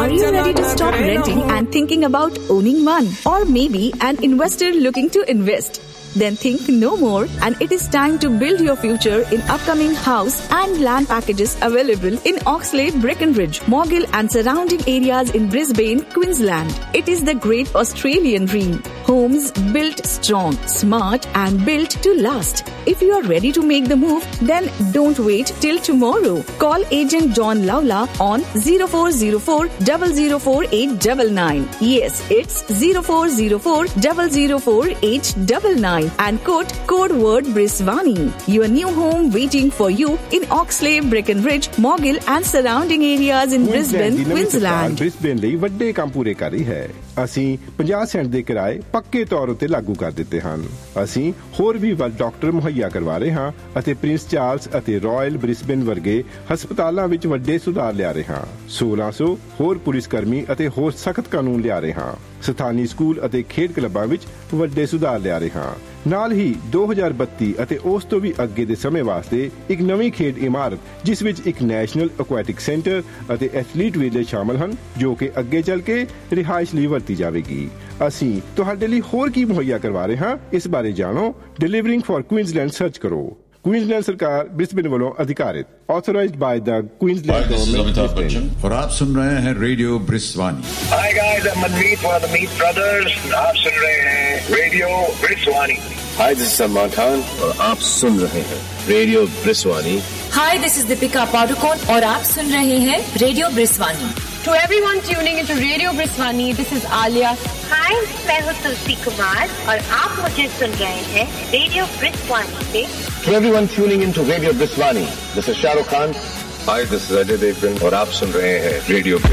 Are you ready to stop renting and thinking about owning one? Or maybe an investor looking to invest? Then think no more, and it is time to build your future in upcoming house and land packages available in Oxlade, Breckenridge, Morgill and surrounding areas in Brisbane, Queensland. It is the great Australian dream. Homes built strong, smart and built to last. If you are ready to make the move, then don't wait till tomorrow. Call agent John Lawla on 0404 004 899. Yes, it's 0404 004 899. And quote code word Brisbane. Your new home waiting for you in Oxlade, Breckenridge, Morgill and surrounding areas in Brisbane, Queensland. Brisbane ਲਈ ਵੱਡੇ ਕੰਮ ਪੂਰੇ ਕਰ ਰਹੀ ਹੈ। ਅਸੀਂ 50 Saint ਦੇ ਕਿਰਾਏ ਪੱਕੇ ਤੌਰ ਉੱਤੇ ਲਾਗੂ ਕਰ ਦਿੱਤੇ ਹਨ। ਅਸੀਂ ਹੋਰ ਵੀ ਡਾਕਟਰ ਮੁਹੱਈਆ ਕਰਵਾ ਰਹੇ ਹਾਂ ਅਤੇ ਪ੍ਰਿੰਸ ਚਾਰਲਸ ਅਤੇ ਰਾਇਲ ਬ੍ਰਿਸਬੇਨ ਵਰਗੇ ਹਸਪਤਾਲਾਂ ਵਿੱਚ ਵੱਡੇ ਸੁਧਾਰ ਲਿਆ ਰਹੇ ਹਾਂ। 1600 ਹੋਰ ਪੁਲਿਸ ਕਰਮੀ ਅਤੇ ਹੋਰ ਸਖਤ ਕਾਨੂੰਨ ਲਿਆ ਰਹੇ ਹਾਂ। ਸਥਾਨੀ ਸਕੂਲ ਅਤੇ ਖੇਡ ਕਲੱਬਾਂ ਵਿੱਚ ਵੱਡੇ ਸੁਧਾਰ ਲਿਆ ਰਹੇ ਹਾਂ। ਨਾਲ ਹੀ 2032 ਅਤੇ ਉਸ ਤੋਂ ਵੀ ਅੱਗੇ ਦੇ ਸਮੇਂ ਵਾਸਤੇ ਇੱਕ ਨਵੀਂ ਖੇਡ ਇਮਾਰਤ ਜਿਸ ਵਿੱਚ ਇੱਕ ਨੈਸ਼ਨਲ ਐਕੁਐਟਿਕ ਸੈਂਟਰ ਅਤੇ ਐਥਲੀਟ ਵਿਲੇਜ ਸ਼ਾਮਲ ਹਨ ਜੋ ਕਿ ਅੱਗੇ ਚੱਲ ਕੇ ਰਿਹਾਇਸ਼ ਲਈ ਵਰਤੀ ਜਾਵੇਗੀ। ਅਸੀਂ ਤੁਹਾਡੇ ਲਈ ਹੋਰ ਕੀ ਮੁਹੱਈਆ ਕਰਵਾ ਰਹੇ ਹਾਂ ਇਸ ਬਾਰੇ ਜਾਣੋ। ਡਿਲੀਵਰਿੰਗ ਫॉर ਕੁਈਨਜ਼ਲੈਂਡ ਸਰਚ ਕਰੋ। क्वींसलैंड सरकार ब्रिस्बेन वालों अधिकारित authorised by the Queensland government. और आप सुन रहे हैं radio ब्रिस्वानी। Hi guys, I am Manmeet from the Meet brothers. आप सुन रहे हैं radio ब्रिस्वानी। Hi, this is Salman Khan और आप सुन रहे हैं radio ब्रिस्वानी। Hi, this is Deepika Padukone और आप सुन रहे हैं radio ब्रिस्वानी। To everyone tuning into Radio Brisbane, this is Alia. Hi, मैं हूँ तुलसी कुमार और आप मुझे सुन रहे हैं रेडियो ब्रिस्वानी पे। To everyone tuning into Radio Brisbane, this is Shah Rukh Khan. Hi, this is Ajay Devgan और आप सुन रहे हैं रेडियो